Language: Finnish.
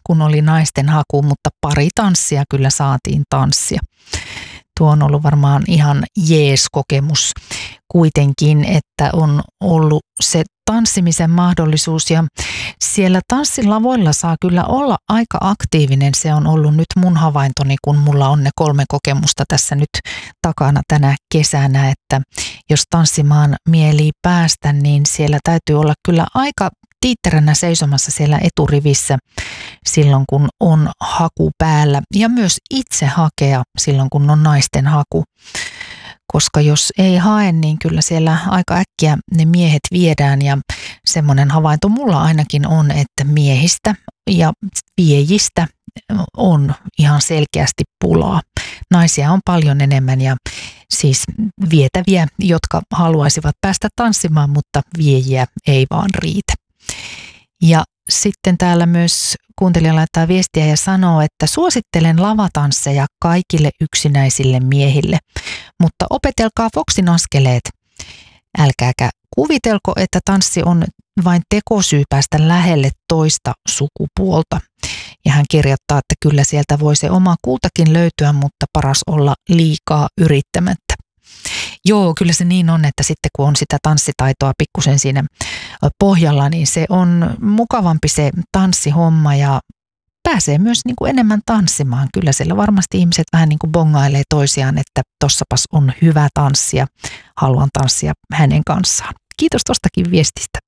kun oli naisten haku, mutta pari tanssia kyllä saatiin tanssia. Tuo on ollut varmaan ihan jees kokemus kuitenkin, että on ollut se tanssimisen mahdollisuus ja siellä tanssilavoilla saa kyllä olla aika aktiivinen. Se on ollut nyt mun havaintoni, kun mulla on ne 3 kokemusta tässä nyt takana tänä kesänä, että jos tanssimaan mielii päästä, niin siellä täytyy olla kyllä aika tiitteränä seisomassa siellä eturivissä silloin, kun on haku päällä ja myös itse hakea silloin, kun on naisten haku. Koska jos ei hae, niin kyllä siellä aika äkkiä ne miehet viedään ja semmoinen havainto mulla ainakin on, että miehistä ja viejistä on ihan selkeästi pulaa. Naisia on paljon enemmän ja siis vietäviä, jotka haluaisivat päästä tanssimaan, mutta viejiä ei vaan riitä. Ja sitten täällä myös kuuntelija laittaa viestiä ja sanoo, että suosittelen lavatansseja kaikille yksinäisille miehille, mutta opetelkaa Foxin askeleet. Älkääkä kuvitelko, että tanssi on vain tekosyy päästä lähelle toista sukupuolta. Ja hän kirjoittaa, että kyllä sieltä voi se oma kultakin löytyä, mutta paras olla liikaa yrittämättä. Joo, kyllä se niin on, että sitten kun on sitä tanssitaitoa pikkusen siinä pohjalla, niin se on mukavampi se tanssihomma ja pääsee myös niin kuin enemmän tanssimaan. Kyllä siellä varmasti ihmiset vähän niin kuin bongailee toisiaan, että tossapas on hyvä tanssia, haluan tanssia hänen kanssaan. Kiitos tostakin viestistä.